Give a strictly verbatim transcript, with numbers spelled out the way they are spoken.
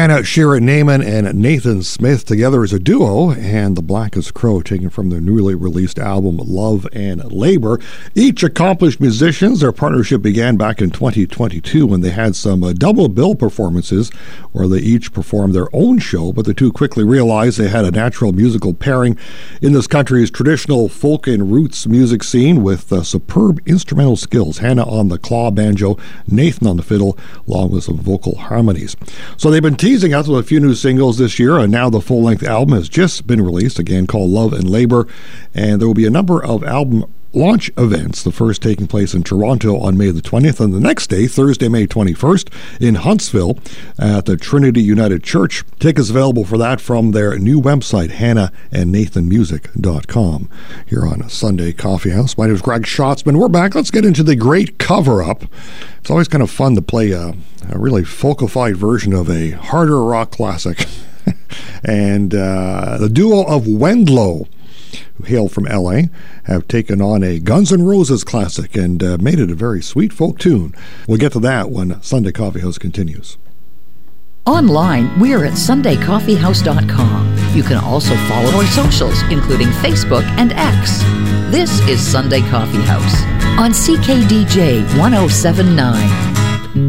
Hannah Sheeran Naiman and Nathan Smith together as a duo, and The Blackest Crow, taken from their newly released album Love and Labor. Each accomplished musicians. Their partnership began back in twenty twenty-two when they had some uh, double bill performances where they each performed their own show, but the two quickly realized they had a natural musical pairing in this country's traditional folk and roots music scene with uh, superb instrumental skills. Hannah on the claw banjo, Nathan on the fiddle, along with some vocal harmonies. So they've been teasing us with a few new singles this year, and now the full-length album has just been released, again called Love and Labor, and there will be a number of album launch events, the first taking place in Toronto on May the twentieth, and the next day, Thursday, May twenty-first, in Huntsville at the Trinity United Church. Tickets available for that from their new website, hannah and nathan music dot com. Here on Sunday Coffee House, my name is Greg Schatzman. We're back. Let's get into the great cover-up. It's always kind of fun to play a, a really folkified version of a harder rock classic. and uh, the duo of Wendlo, who hail from L A, have taken on a Guns N' Roses classic and uh, made it a very sweet folk tune. We'll get to that when Sunday Coffee House continues. Online, we're at sunday coffee house dot com. You can also follow our socials, including Facebook and X. This is Sunday Coffee House on C K D J one oh seven point nine.